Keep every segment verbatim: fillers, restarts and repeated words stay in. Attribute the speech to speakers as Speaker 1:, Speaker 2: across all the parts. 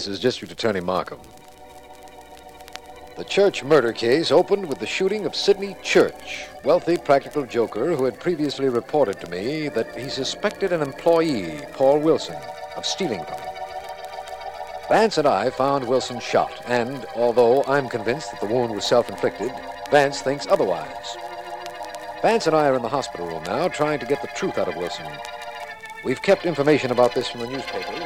Speaker 1: This is District Attorney Markham. The Church murder case opened with the shooting of Sidney Church, wealthy practical joker who had previously reported to me that he suspected an employee, Paul Wilson, of stealing from him. Vance and I found Wilson shot, and although I'm convinced that the wound was self-inflicted, Vance thinks otherwise. Vance and I are in the hospital room now, trying to get the truth out of Wilson. We've kept information about this from the newspapers.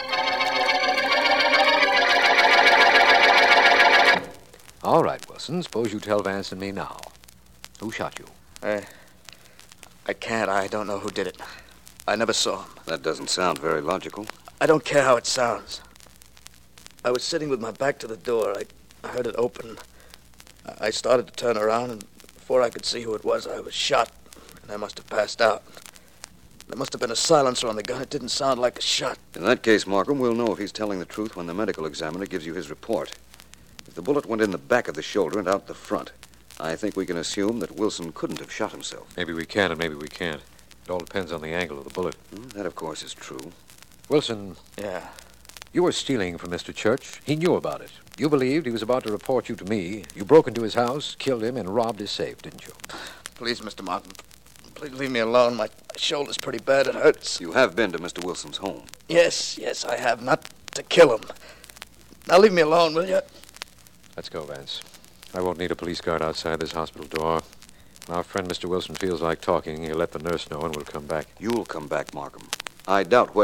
Speaker 1: All right, Wilson, suppose you tell Vance and me now. Who shot you?
Speaker 2: I... I can't. I don't know who did it. I never saw him.
Speaker 3: That doesn't sound very logical.
Speaker 2: I don't care how it sounds. I was sitting with my back to the door. I, I heard it open. I, I started to turn around, and before I could see who it was, I was shot, and I must have passed out. There must have been a silencer on the gun. It didn't sound like a shot.
Speaker 3: In that case, Markham, we'll know if he's telling the truth when the medical examiner gives you his report. If the bullet went in the back of the shoulder and out the front, I think we can assume that Wilson couldn't have shot himself.
Speaker 1: Maybe we can and maybe we can't. It all depends on the angle of the bullet.
Speaker 3: Mm, that, of course, is true.
Speaker 1: Wilson.
Speaker 2: Yeah.
Speaker 1: You were stealing from Mister Church. He knew about it. You believed he was about to report you to me. You broke into his house, killed him, and robbed his safe, didn't you?
Speaker 2: Please, Mister Martin, please leave me alone. My shoulder's pretty bad. It hurts.
Speaker 3: You have been to Mister Wilson's home.
Speaker 2: Yes, yes, I have. Not to kill him. Now leave me alone, will you?
Speaker 1: Let's go, Vance. I won't need a police guard outside this hospital door. When our friend Mister Wilson feels like talking, he'll let the nurse know and we'll come back.
Speaker 3: You'll come back, Markham. I doubt whether